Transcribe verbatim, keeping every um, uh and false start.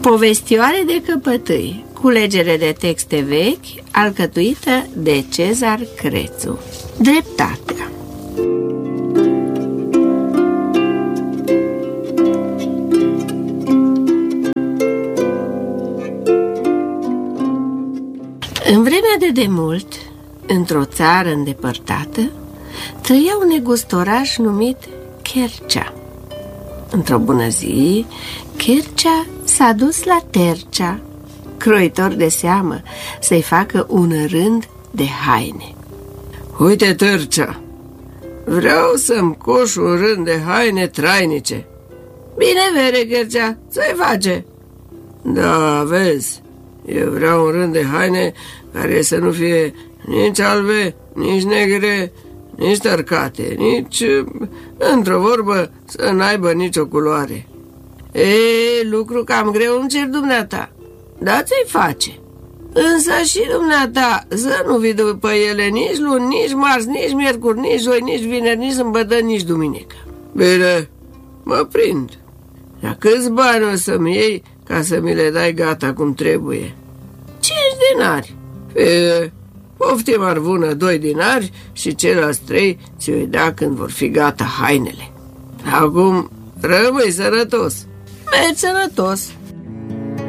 Povestioare de căpătâi, culegere de texte vechi, alcătuită de Cezar Crețu. Dreptatea. În vremea de demult, într-o țară îndepărtată, trăia un negustoraș numit Chercea. Într-o bună zi, Chercea s-a dus la Tercea, croitor de seamă, să-i facă un rând de haine. Uite, Tercea, vreau să-mi coș un rând de haine trainice. Bine, vere, Chercea, să-i face. Da, vezi, eu vreau un rând de haine care să nu fie nici albe, nici negre, nici tărcate, nici, într-o vorbă, să n-aibă nicio culoare. E, lucru cam greu îmi cer dumneata, dar ți-i face. Însă și dumneata să nu vii după ele nici luni, nici marți, nici miercuri, nici joi, nici vineri, nici sâmbătă, nici duminică. Bine, mă prind. Dar câți bani o să-mi iei ca să mi le dai gata cum trebuie? Cinci dinari. Bine, poftim arvună doi dinari și ceilalți trei ți-o-i da când vor fi gata hainele. Acum rămâi sănătos. Mergi sănătos.